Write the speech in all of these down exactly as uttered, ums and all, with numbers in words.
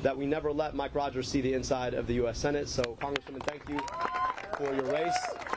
that we never let Mike Rogers see the inside of the U S Senate. So, Congresswoman, thank you for your race.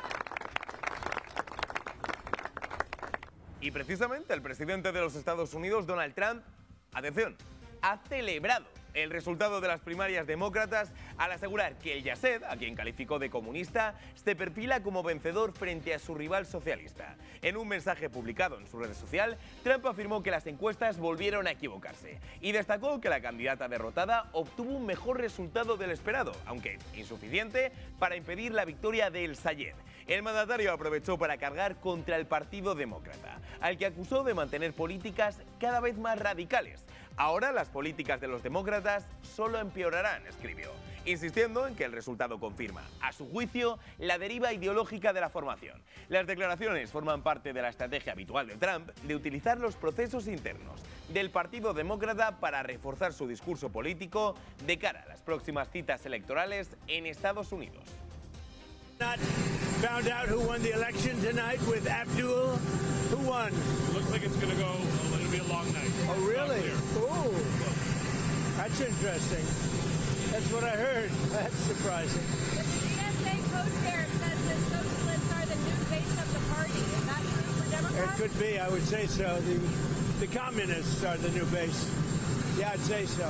Y precisamente el presidente de los Estados Unidos, Donald Trump, atención, ha celebrado el resultado de las primarias demócratas al asegurar que el Yased, a quien calificó de comunista, se perfila como vencedor frente a su rival socialista. En un mensaje publicado en su red social, Trump afirmó que las encuestas volvieron a equivocarse y destacó que la candidata derrotada obtuvo un mejor resultado del esperado, aunque insuficiente para impedir la victoria de El Sayed. El mandatario aprovechó para cargar contra el Partido Demócrata, al que acusó de mantener políticas cada vez más radicales. Ahora las políticas de los demócratas solo empeorarán, escribió, insistiendo en que el resultado confirma, a su juicio, la deriva ideológica de la formación. Las declaraciones forman parte de la estrategia habitual de Trump de utilizar los procesos internos del Partido Demócrata para reforzar su discurso político de cara a las próximas citas electorales en Estados Unidos. Found out who won the election tonight with Abdul. Who won? Looks like it's going to go, it'll be a long night. Oh, really? Oh, that's interesting. That's what I heard. That's surprising. The P S A co-chair says that socialists are the new base of the party. Is that true for Democrats? It could be, I would say so. The, the communists are the new base. Yeah, I'd say so.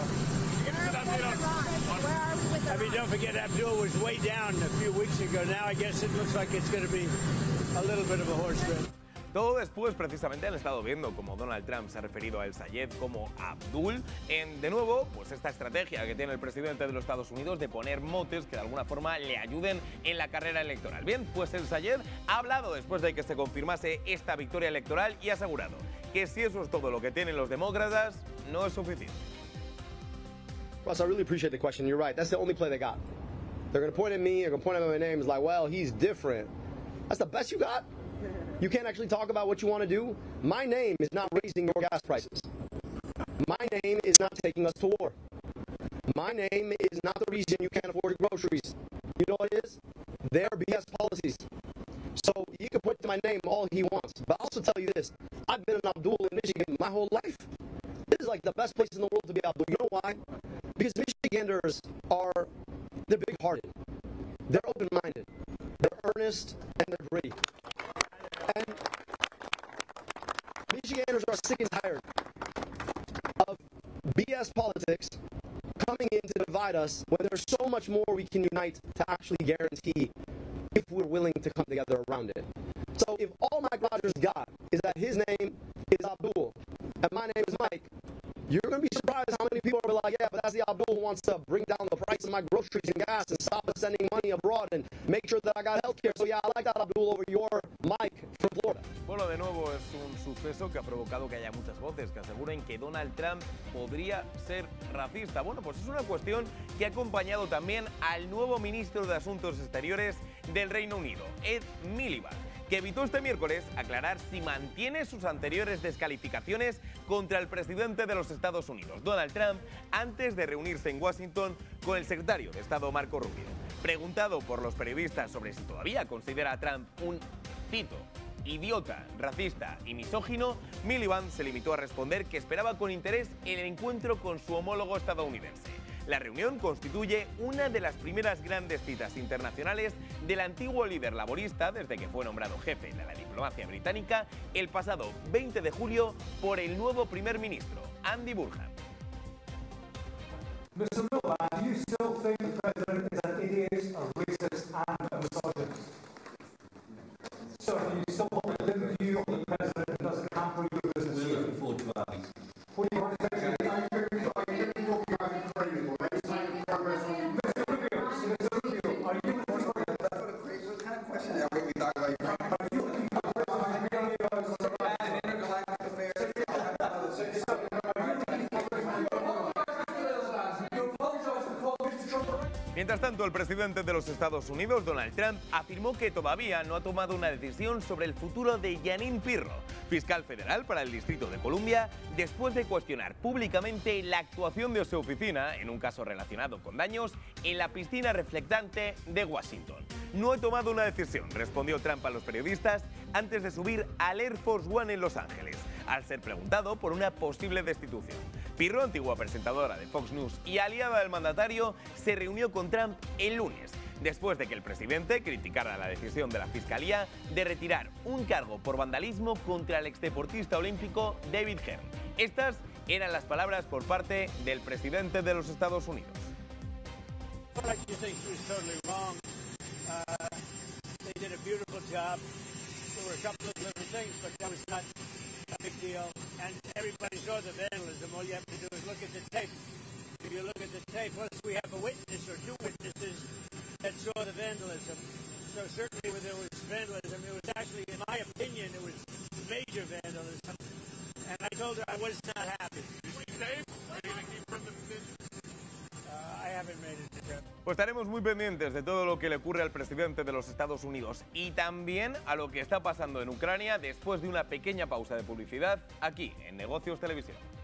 I mean, don't forget Abdul was way down a few weeks ago. Now I guess it looks like it's going to be a little bit of a horse race. Todo después, precisamente, han estado viendo como Donald Trump se ha referido a El Sayed como Abdul. En, de nuevo, pues esta estrategia que tiene el presidente de los Estados Unidos de poner motes que de alguna forma le ayuden en la carrera electoral. Bien, pues El Sayed ha hablado después de que se confirmase esta victoria electoral y ha asegurado que si eso es todo lo que tienen los demócratas, no es suficiente. Russ, I really appreciate the question. You're right. That's the only play they got. They're going to point at me. They're going to point at my name. It's like, well, he's different. That's the best you got? You can't actually talk about what you want to do? My name is not raising your gas prices. My name is not taking us to war. My name is not the reason you can't afford your groceries. You know what it is? Their B S policies. So you can point to my name all he wants. But I'll also tell you this. I've been an Abdul in Michigan my whole life. This is like the best place in the world to be Abdul. You know why? Because Michiganders are, they're big-hearted, they're open-minded, they're earnest, and they're gritty. And Michiganders are sick and tired of B S politics coming in to divide us when there's so much more we can unite to actually guarantee if we're willing to come together around it. So if all Mike Rogers got is that his name is Abdul and my name is Mike, you're going to be surprised how many people are like, yeah, but that's the Abdul who wants to bring down the price of my groceries and gas and stop us sending money abroad and make sure that I got health care. So yeah, I like that Abdul over your Mike from Florida. Bueno, de nuevo es un suceso que ha provocado que haya muchas voces que aseguren que Donald Trump podría ser racista. Bueno, pues es una cuestión que ha acompañado también al nuevo ministro de Asuntos Exteriores del Reino Unido, Ed Miliband, que evitó este miércoles aclarar si mantiene sus anteriores descalificaciones contra el presidente de los Estados Unidos, Donald Trump, antes de reunirse en Washington con el secretario de Estado, Marco Rubio. Preguntado por los periodistas sobre si todavía considera a Trump un, cito, idiota, racista y misógino, Miliband se limitó a responder que esperaba con interés el encuentro con su homólogo estadounidense. La reunión constituye una de las primeras grandes citas internacionales del antiguo líder laborista desde que fue nombrado jefe de la diplomacia británica el pasado veinte de julio por el nuevo primer ministro, Andy Burnham. mister Miliband, do you still think the president is an idiot, a racist and a misogynist? So do you still hold a different view of the president and doesn't hamper your business? We're looking forward to that. What do you want to say? Mientras tanto, el presidente de los Estados Unidos, Donald Trump, afirmó que todavía no ha tomado una decisión sobre el futuro de Jeanine Pirro, fiscal federal para el Distrito de Columbia, después de cuestionar públicamente la actuación de su oficina en un caso relacionado con daños en la piscina reflectante de Washington. No he tomado una decisión, respondió Trump a los periodistas antes de subir al Air Force One en Los Ángeles, al ser preguntado por una posible destitución. Pirro, antigua presentadora de Fox News y aliada del mandatario, se reunió con Trump el lunes, después de que el presidente criticara la decisión de la Fiscalía de retirar un cargo por vandalismo contra el exdeportista olímpico David Hearn. Estas eran las palabras por parte del presidente de los Estados Unidos. I just think she was totally wrong. Uh, they did a beautiful job. There were a couple of little things, but that was not a big deal. And everybody saw the vandalism. All you have to do is look at the tape. If you look at the tape, plus we have a witness or two witnesses that saw the vandalism. So certainly when there was vandalism, it was actually, in my opinion, it was major vandalism. And I told her I was not happy. Pues estaremos muy pendientes de todo lo que le ocurre al presidente de los Estados Unidos y también a lo que está pasando en Ucrania después de una pequeña pausa de publicidad aquí en Negocios Televisión.